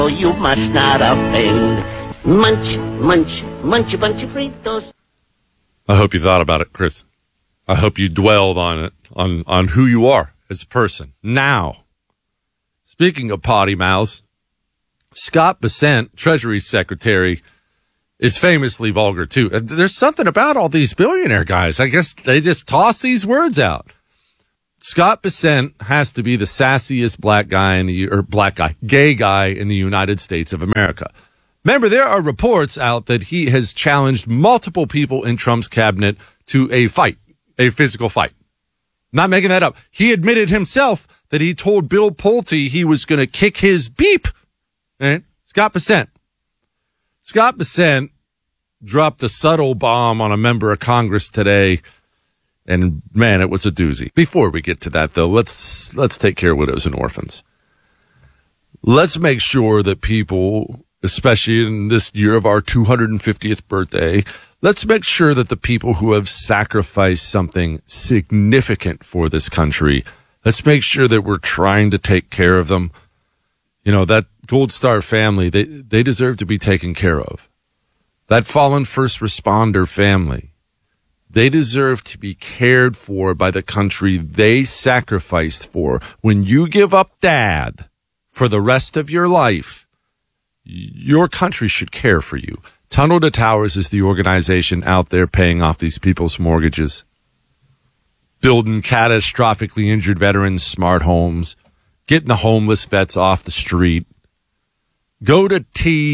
Oh, you must not offend. Munch, munch, munch a bunch of Fritos. I hope you thought about it, Chris. I hope you dwelled on it, on who you are as a person. Now, speaking of potty mouths, Scott Bessent, Treasury Secretary, is famously vulgar, too. There's something about all these billionaire guys. I guess they just toss these words out. Scott Bessent has to be the sassiest gay guy in the United States of America. Remember, there are reports out that he has challenged multiple people in Trump's cabinet to a fight, a physical fight. Not making that up. He admitted himself that he told Bill Pulte he was going to kick his beep. Right? Scott Bessent. Scott Bessent dropped a subtle bomb on a member of Congress today, and man, it was a doozy. Before we get to that, though, let's take care of widows and orphans. Let's make sure that people, especially in this year of our 250th birthday, let's make sure that the people who have sacrificed something significant for this country, let's make sure that we're trying to take care of them. You know, that Gold Star family, they deserve to be taken care of. That fallen first responder family, they deserve to be cared for by the country they sacrificed for. When you give up dad for the rest of your life, your country should care for you. Tunnel to Towers is the organization out there paying off these people's mortgages, building catastrophically injured veterans smart homes, getting the homeless vets off the street. Go to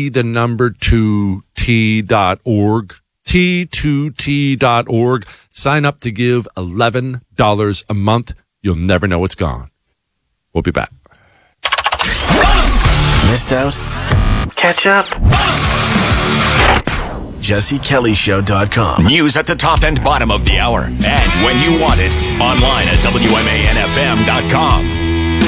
T2T.org, T2T.org. Sign up to give $11 a month. You'll never know it's gone. We'll be back. Missed out? Catch up. JesseKellyShow.com. News at the top and bottom of the hour. And when you want it, online at WMANFM.com.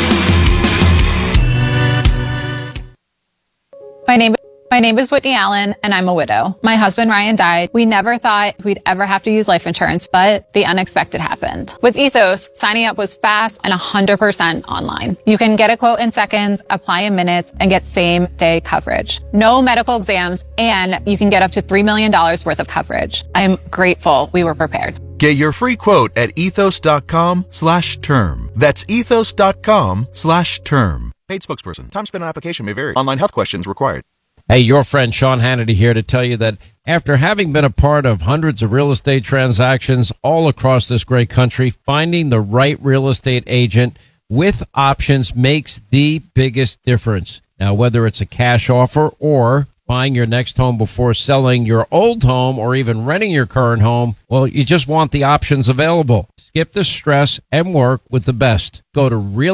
My name is Whitney Allen, and I'm a widow. My husband, Ryan, died. We never thought we'd ever have to use life insurance, but the unexpected happened. With Ethos, signing up was fast and 100% online. You can get a quote in seconds, apply in minutes, and get same-day coverage. No medical exams, and you can get up to $3 million worth of coverage. I'm grateful we were prepared. Get your free quote at ethos.com/term. That's ethos.com/term. Paid spokesperson. Time spent on application may vary. Online health questions required. Hey, your friend Sean Hannity here to tell you that after having been a part of hundreds of real estate transactions all across this great country, finding the right real estate agent with options makes the biggest difference. Now, whether it's a cash offer or buying your next home before selling your old home or even renting your current home, well, you just want the options available. Skip the stress and work with the best. Go to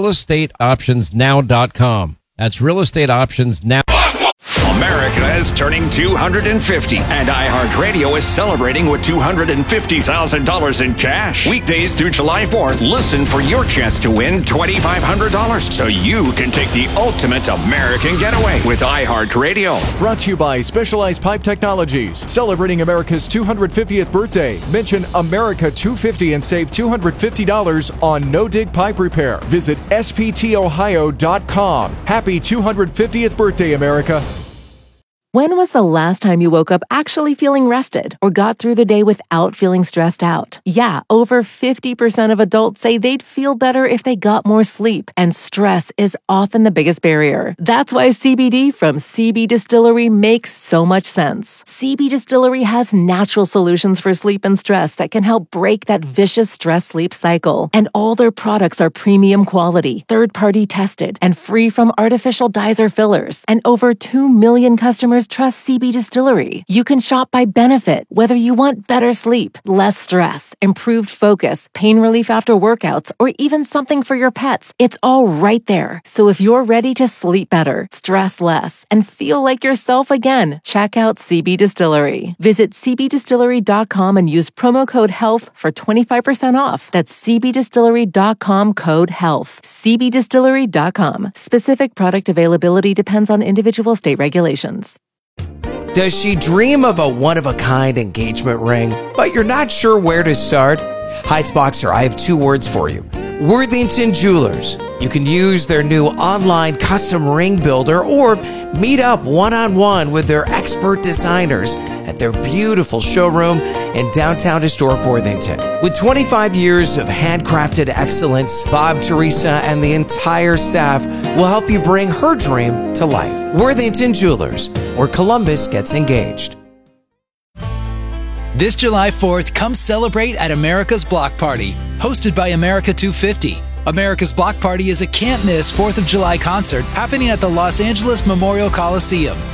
realestateoptionsnow.com. That's realestateoptionsnow. America is turning 250, and iHeartRadio is celebrating with $250,000 in cash. Weekdays through July 4th, listen for your chance to win $2,500 so you can take the ultimate American getaway with iHeartRadio. Brought to you by Specialized Pipe Technologies. Celebrating America's 250th birthday. Mention America 250 and save $250 on no-dig pipe repair. Visit sptohio.com. Happy 250th birthday, America. When was the last time you woke up actually feeling rested or got through the day without feeling stressed out? Yeah, over 50% of adults say they'd feel better if they got more sleep, and stress is often the biggest barrier. That's why CBD from CB Distillery makes so much sense. CB Distillery has natural solutions for sleep and stress that can help break that vicious stress-sleep cycle. And all their products are premium quality, third-party tested, and free from artificial dyes or fillers. And over 2 million customers trust CB Distillery. You can shop by benefit, whether you want better sleep, less stress, improved focus, pain relief after workouts, or even something for your pets. It's all right there. So if you're ready to sleep better, stress less, and feel like yourself again, check out CB Distillery. Visit cbdistillery.com and use promo code HEALTH for 25% off. That's cbdistillery.com code HEALTH. cbdistillery.com. Specific product availability depends on individual state regulations. Does she dream of a one-of-a-kind engagement ring, but you're not sure where to start? Heights Boxer, I have 2 words for you. Worthington Jewelers. You can use their new online custom ring builder or meet up one-on-one with their expert designers at their beautiful showroom in downtown historic Worthington. With 25 years of handcrafted excellence, Bob, Teresa, and the entire staff will help you bring her dream to life. Worthington Jewelers, where Columbus gets engaged. This July 4th, come celebrate at America's Block Party, hosted by America 250. America's Block Party is a can't-miss 4th of July concert happening at the Los Angeles Memorial Coliseum.